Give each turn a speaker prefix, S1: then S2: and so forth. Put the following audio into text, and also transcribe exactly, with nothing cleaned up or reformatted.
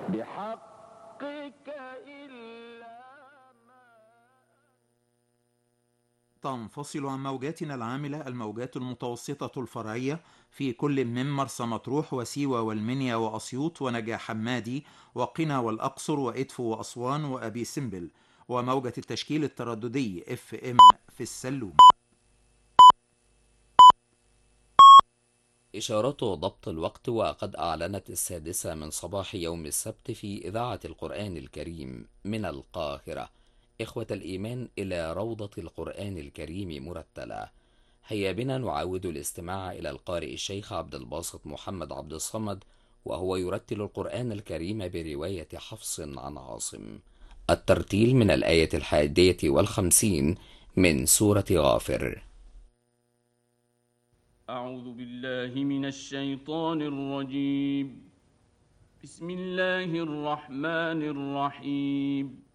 S1: بحقك إلا
S2: تنفصل عن موجاتنا العاملة الموجات المتوسطة الفرعية في كل من مرسى مطروح وسيوة والمنيا وأسيوط ونجع حمادي وقنا والأقصر وإدفو وأسوان وأبي سمبل، وموجة التشكيل الترددي اف ام في السلوم.
S3: إشارات ضبط الوقت، وقد أعلنت السادسة من صباح يوم السبت في إذاعة القرآن الكريم من القاهرة إخوة الإيمان إلى روضة القرآن الكريم مرتلة. هيا بنا نعاود الاستماع إلى القارئ الشيخ عبد الباسط محمد عبد الصمد وهو يرتل القرآن الكريم برواية حفص عن عاصم. الترتيل من الآية الحادية والخمسين من سورة غافر.
S1: أعوذ بالله من الشيطان الرجيم. بسم الله الرحمن الرحيم.